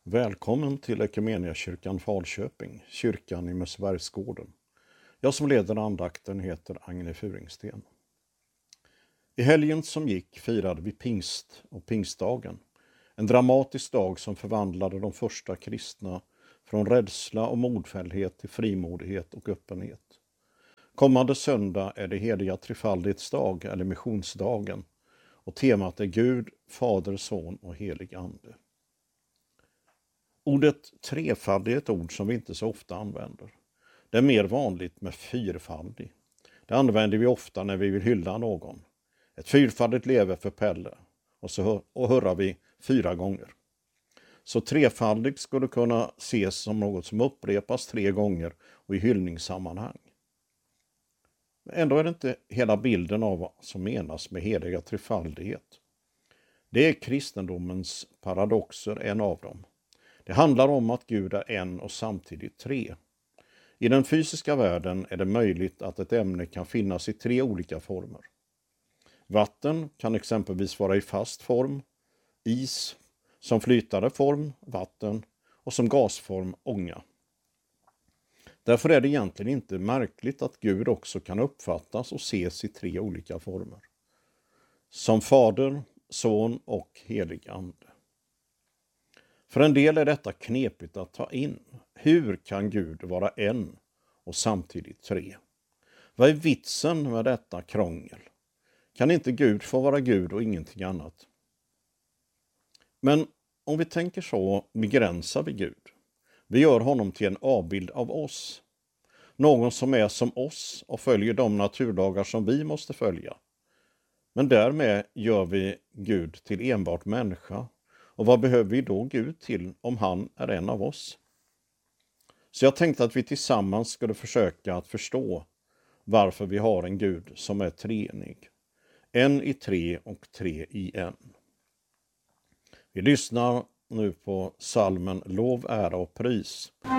Välkommen till Equmeniakyrkan Falköping, kyrkan i Mössebergsgården. Jag som leder andakten heter Agne Furingsten. I helgen som gick firade vi pingst och pingstdagen. En dramatisk dag som förvandlade de första kristna från rädsla och modfälldhet till frimodighet och öppenhet. Kommande söndag är det heliga trefaldighets dag eller missionsdagen och temat är Gud, Fader, Son och helig ande. Ordet trefaldig är ett ord som vi inte så ofta använder. Det är mer vanligt med fyrfaldig. Det använder vi ofta när vi vill hylla någon. Ett fyrfaldigt leve för Pelle. Och hurrar vi 4 gånger. Så trefaldig skulle kunna ses som något som upprepas 3 gånger och i hyllningssammanhang. Ändå är det inte hela bilden av vad som menas med heliga trefaldighet. Det är kristendomens paradoxer, en av dem. Det handlar om att Gud är en och samtidigt 3. I den fysiska världen är det möjligt att ett ämne kan finnas i 3 olika former. Vatten kan exempelvis vara i fast form, is som flytande form, vatten och som gasform, ånga. Därför är det egentligen inte märkligt att Gud också kan uppfattas och ses i 3 olika former. Som Fader, Son och helig ande. För en del är detta knepigt att ta in. Hur kan Gud vara en och samtidigt 3? Vad är vitsen med detta krångel? Kan inte Gud få vara Gud och ingenting annat? Men om vi tänker så begränsar vi Gud. Vi gör honom till en avbild av oss. Någon som är som oss och följer de naturlagar som vi måste följa. Men därmed gör vi Gud till enbart människa. Och vad behöver vi då Gud till om han är en av oss? Så jag tänkte att vi tillsammans skulle försöka att förstå varför vi har en Gud som är treenig. En i 3 och 3 i 1. Vi lyssnar nu på psalmen Lov, ära och pris.